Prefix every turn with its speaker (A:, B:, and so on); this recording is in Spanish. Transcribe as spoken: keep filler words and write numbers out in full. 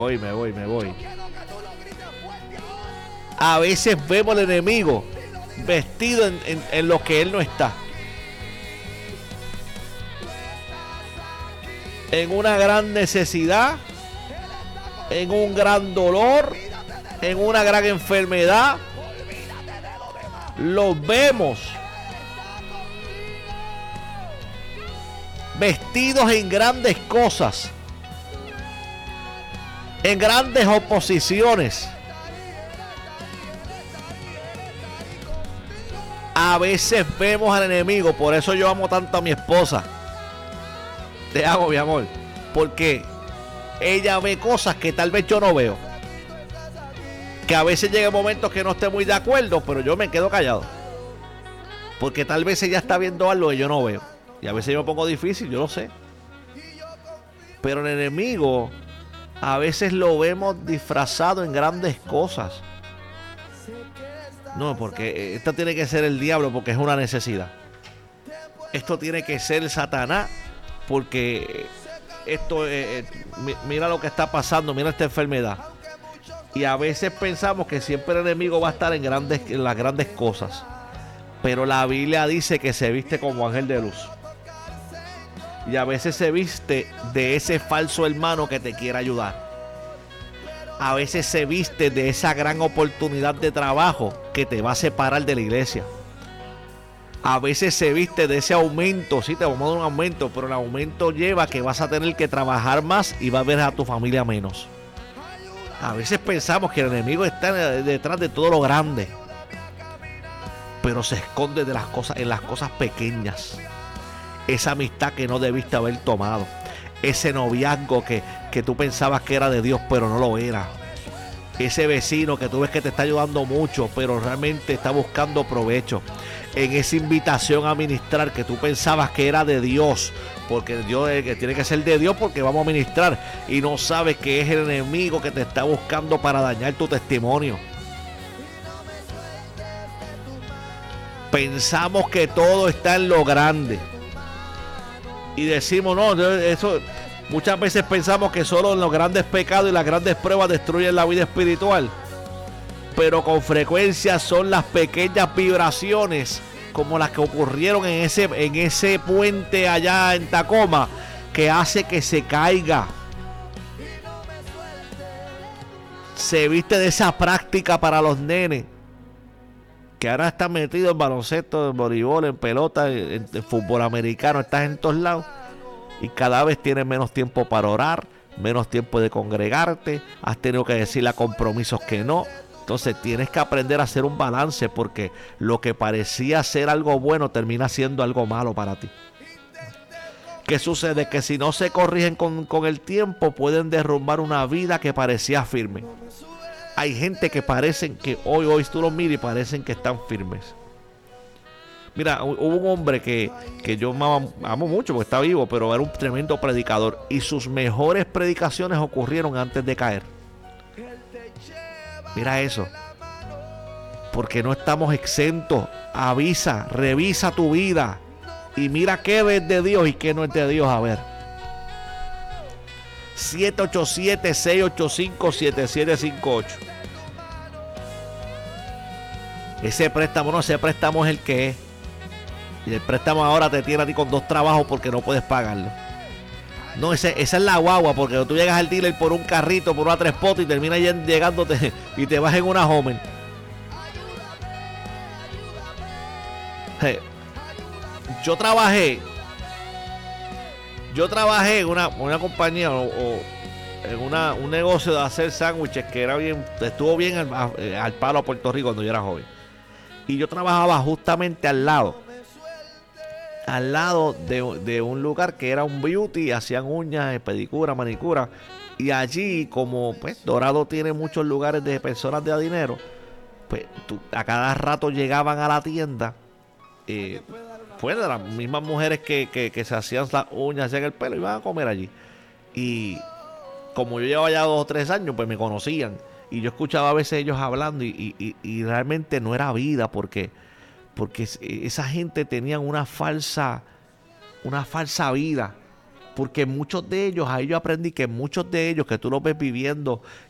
A: voy, me voy, me voy. A veces vemos al enemigo vestido en, en, en lo que él no está. En una gran necesidad, en un gran dolor, en una gran enfermedad. Los vemos vestidos en grandes cosas, en grandes oposiciones. A veces vemos al enemigo, por eso yo amo tanto a mi esposa. Te amo, mi amor, porque ella ve cosas que tal vez yo no veo. Que a veces llega momentos que no esté muy de acuerdo, pero yo me quedo callado. Porque tal vez ella está viendo algo que yo no veo. Y a veces yo me pongo difícil, yo lo sé. Pero el enemigo a veces lo vemos disfrazado en grandes cosas. No, porque esto tiene que ser el diablo porque es una necesidad. Esto tiene que ser Satanás porque esto, eh, mira lo que está pasando, mira esta enfermedad. Y a veces pensamos que siempre el enemigo va a estar en, grandes, en las grandes cosas. Pero la Biblia dice que se viste como ángel de luz. Y a veces se viste de ese falso hermano que te quiere ayudar. A veces se viste de esa gran oportunidad de trabajo que te va a separar de la iglesia. A veces se viste de ese aumento. Sí, te vamos a dar un aumento, pero el aumento lleva que vas a tener que trabajar más y vas a ver a tu familia menos. A veces pensamos que el enemigo está detrás de todo lo grande, pero se esconde de las cosas, en las cosas pequeñas. Esa amistad que no debiste haber tomado. Ese noviazgo que, que tú pensabas que era de Dios, pero no lo era. Ese vecino que tú ves que te está ayudando mucho, pero realmente está buscando provecho. En esa invitación a ministrar que tú pensabas que era de Dios, porque Dios que tiene que ser de Dios porque vamos a ministrar, y no sabes que es el enemigo que te está buscando para dañar tu testimonio. Pensamos que todo está en lo grande y decimos no, eso muchas veces pensamos que solo en los grandes pecados y las grandes pruebas destruyen la vida espiritual, pero con frecuencia son las pequeñas vibraciones como las que ocurrieron en ese, en ese puente allá en Tacoma que hace que se caiga. Se viste de esa práctica para los nenes que ahora están metidos en baloncesto, en voleibol, en pelota, en, en fútbol americano, estás en todos lados y cada vez tienes menos tiempo para orar, menos tiempo de congregarte, has tenido que decirle a compromisos que no. Entonces tienes que aprender a hacer un balance porque lo que parecía ser algo bueno termina siendo algo malo para ti. ¿Qué sucede? Que si no se corrigen con, con el tiempo pueden derrumbar una vida que parecía firme. Hay gente que parecen que hoy, hoy tú los miras y parecen que están firmes. Mira, hubo un hombre que, que yo amo, amo mucho porque está vivo, pero era un tremendo predicador y sus mejores predicaciones ocurrieron antes de caer. Mira eso. Porque no estamos exentos. Avisa, revisa tu vida y mira qué ves de Dios y qué no es de Dios. A ver. siete ocho siete, seis ocho cinco, siete siete cinco ocho. Ese préstamo no, ese préstamo es el que es. Y el préstamo ahora te tiene a ti con dos trabajos porque no puedes pagarlo. No, ese, esa es la guagua, porque tú llegas al dealer por un carrito, por una tres potos y terminas llegándote y te vas en una Homer. Hey, yo trabajé, yo trabajé en una, una compañía o, o en una, un negocio de hacer sándwiches que era bien, estuvo bien al, al palo a Puerto Rico cuando yo era joven. Y yo trabajaba justamente al lado. Al lado de, de un lugar que era un beauty, hacían uñas, pedicura, manicura. Y allí, como pues Dorado tiene muchos lugares de personas de dinero, pues tú, a cada rato llegaban a la tienda, eh, pues de las mismas mujeres que, que, que se hacían las uñas, hacían el pelo, iban a comer allí. Y como yo llevaba ya dos o tres años, pues me conocían. Y yo escuchaba a veces ellos hablando y, y, y realmente no era vida porque... Porque esa gente tenía una falsa, una falsa vida. Porque muchos de ellos, ahí yo aprendí que muchos de ellos que tú los ves viviendo